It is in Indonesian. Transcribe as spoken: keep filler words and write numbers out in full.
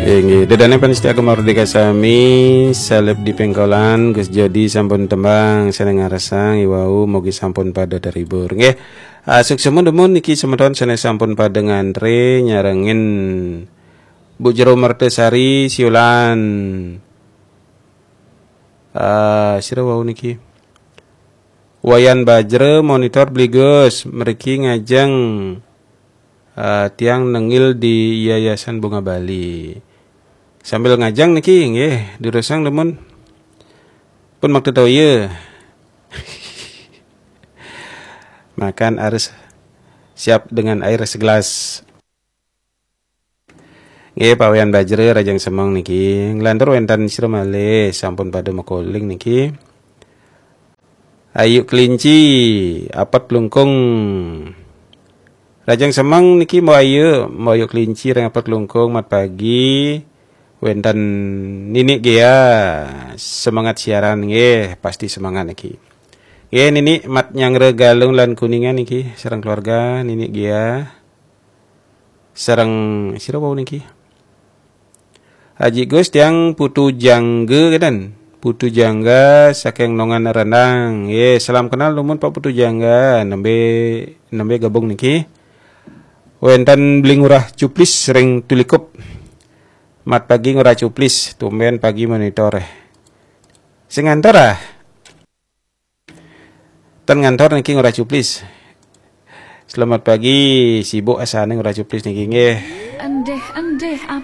Inggih, dedane panitia Mardika sami salib di pengkolan Gus Jodi sampun tembang seneng ngaresang iwau mugi sampun pada terhibur nggih. Asuk semua demun niki semeton seneng sampun pada ngantre nyarengin Bu Jero Mertesari siulan. Ah, sira wau niki. Wayan Bajre monitor Bligos meriki ngajeng uh, tiang nengil di Yayasan Bunga Bali. Sambil ngajang niki nggih dirusang demun pun maktu tau ye. Makan harus siap dengan air segelas. Nggih Pak Wayan Bajre rajang semang niki nglantur wentan sira malih sampun pada makoling niki. Ayu kelinci apat lungkung rajang semang niki mau ayu mau ayu kelinci reng apat lungkung mat pagi wentan nini gea semangat siaran nggih pasti semangat niki nggih nini mat nyangre galung lan kuningan niki sareng keluarga nini gea sareng sira wau niki Haji Gus tiang putu jangge kedan Putu Jangga saking nongan renang. Ye, salam kenal lumun Pak Putu Jangga. Nembe nembe gabung niki. Wentan beli ngurah cuplis sering tulikup. Mat pagi ngurah cuplis, tumben pagi monitor. Sing ngantor ah. Ten ngantor niki ngurah cuplis. Selamat pagi, sibuk asane ngurah cuplis niki nggih. Andeh andeh